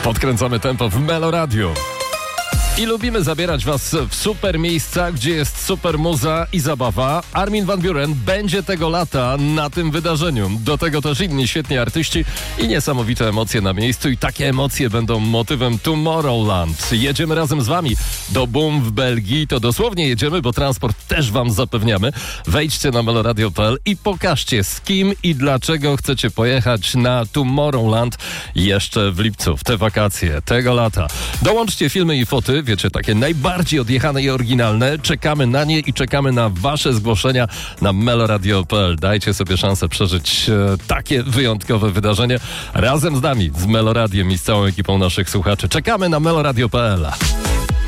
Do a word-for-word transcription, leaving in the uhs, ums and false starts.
Podkręcamy tempo w Meloradiu. I lubimy zabierać was w super miejsca, gdzie jest super muza i zabawa. Armin van Buuren będzie tego lata na tym wydarzeniu. Do tego też inni świetni artyści i niesamowite emocje na miejscu. I takie emocje będą motywem Tomorrowland. Jedziemy razem z wami do Boom w Belgii. To dosłownie jedziemy, bo transport też wam zapewniamy. Wejdźcie na meloradio kropka p l i pokażcie, z kim i dlaczego chcecie pojechać na Tomorrowland jeszcze w lipcu, w te wakacje tego lata. Dołączcie filmy i foty, wiecie, takie najbardziej odjechane i oryginalne. Czekamy na nie i czekamy na wasze zgłoszenia na meloradio kropka p l. Dajcie sobie szansę przeżyć e, takie wyjątkowe wydarzenie razem z nami, z Meloradiem i z całą ekipą naszych słuchaczy. Czekamy na meloradio kropka p l.